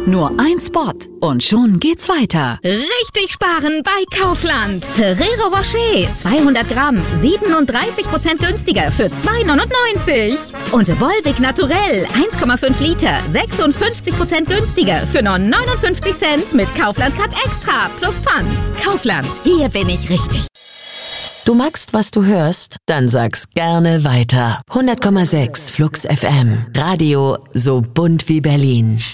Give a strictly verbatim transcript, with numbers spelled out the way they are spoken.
Nur ein Spot und schon geht's weiter. Richtig sparen bei Kaufland. Ferrero Rocher, zweihundert Gramm, siebenunddreißig Prozent günstiger für zwei neunundneunzig. Und Volvic Naturell, eins Komma fünf Liter, sechsundfünfzig Prozent günstiger für nur neunundfünfzig Cent mit Kaufland Cut Extra plus Pfand. Kaufland, hier bin ich richtig. Du magst, was du hörst? Dann sag's gerne weiter. hundert Komma sechs Flux F M. Radio so bunt wie Berlin.